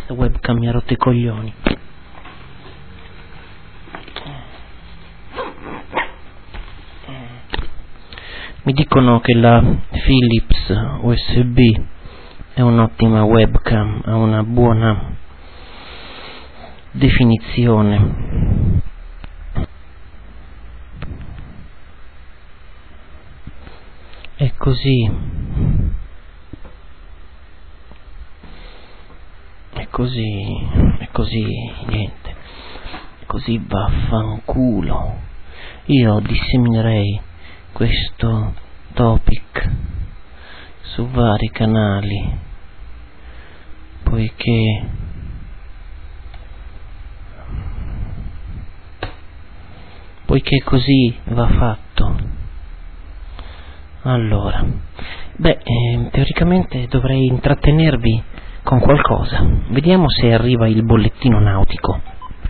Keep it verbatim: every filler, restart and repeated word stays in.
Questa webcam mi ha rotto i coglioni. Mi dicono che la Philips U S B è un'ottima webcam, ha una buona definizione. È così. È così. È così, niente. È così, vaffanculo. Io disseminerei questo topic su vari canali, poiché poiché così va fatto. Allora, beh, eh, teoricamente dovrei intrattenervi con qualcosa. Vediamo se arriva il bollettino nautico.